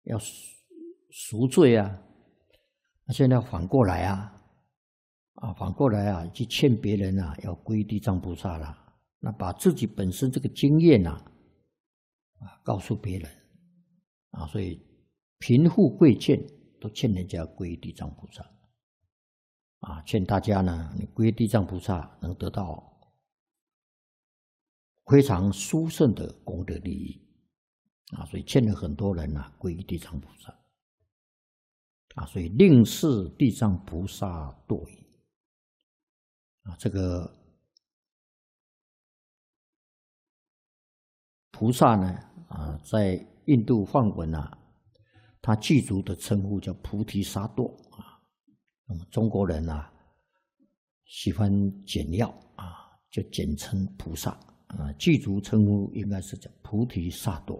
要赎罪啊，那现在反过来反过来去劝别人要皈依地藏菩萨啦，那把自己本身这个经验告诉别人所以贫富贵贱都劝人家皈依地藏菩萨劝大家呢，你皈依地藏菩萨能得到非常殊胜的功德利益所以劝了很多人皈依地藏菩萨所以令是地藏菩萨堕矣这个菩萨呢在印度梵文他具足的称呼叫菩提萨埵那么中国人喜欢简要就简称菩萨具足称呼应该是叫菩提萨埵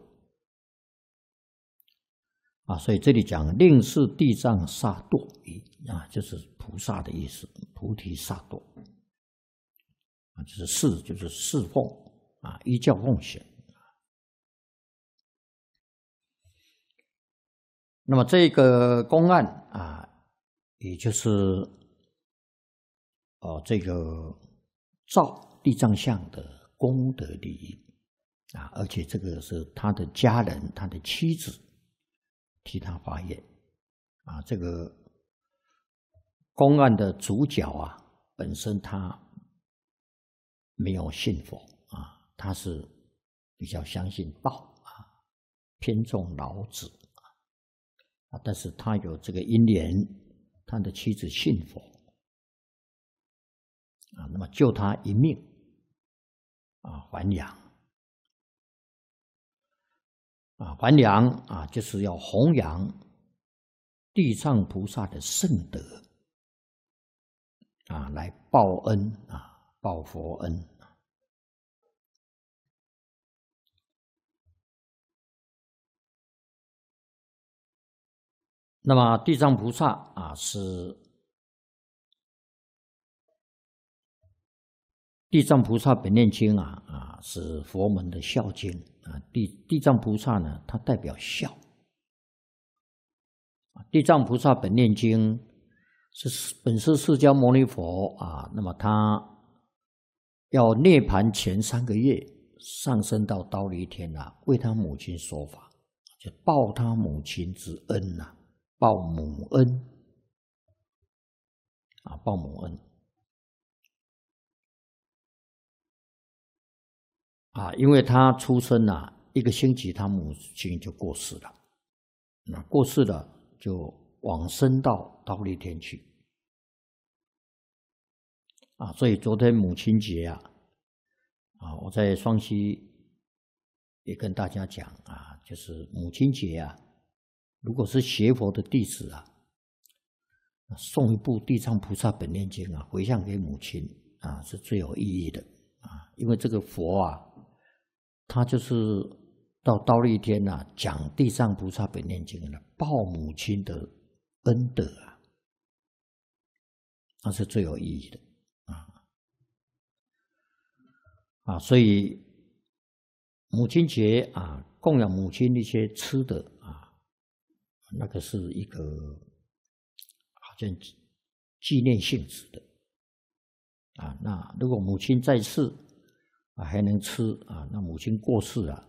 所以这里讲令是地藏萨埵矣就是菩萨的意思，菩提萨埵就是就是侍奉依教奉行。那么这个公案也就是这个造地藏像的功德利益而且这个是他的家人，他的妻子替他发愿这个公案的主角本身他没有信佛他是比较相信道偏重老子但是他有这个因缘，他的妻子信佛那么救他一命还阳还阳就是要弘扬地藏菩萨的圣德来报恩报佛恩那么地藏菩萨是地藏菩萨本愿经是佛门的孝经地藏菩萨呢，它代表孝地藏菩萨本愿经是本师释迦牟尼佛那么他要涅槃前3个月上升到忉利天为他母亲说法，就报他母亲之恩报母恩报母恩因为他出生1个星期，他母亲就过世了，过世了就往生到忉利天去所以昨天母亲节我在双溪也跟大家讲就是母亲节如果是学佛的弟子送一部《地藏菩萨本愿经》回向给母亲是最有意义的因为这个佛他就是到忉利天讲《地藏菩萨本愿经》报母亲的恩德那是最有意义的所以母亲节供养母亲一些吃的那个是一个好像纪念性质的那如果母亲在世还能吃那母亲过世了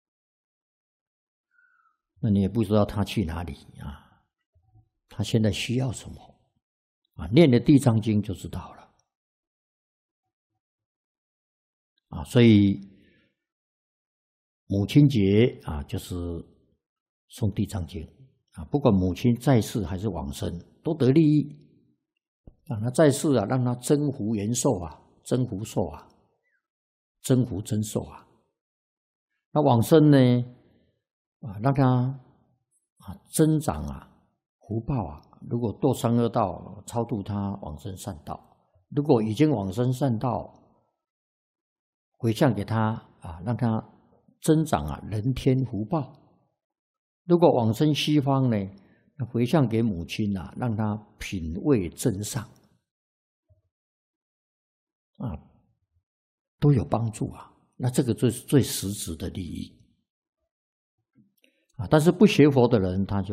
那你也不知道她去哪里她现在需要什么念了地藏经就知道了所以母亲节就是送地藏经不管母亲在世还是往生都得利益让他在世让他增福延寿增福寿增福增寿那往生呢让他增长福报如果堕三恶道超度他往生善道，如果已经往生善道回向给他让他增长人天福报，如果往生西方呢回向给母亲让他品位增上都有帮助那这个就是最实质的利益但是不学佛的人，他就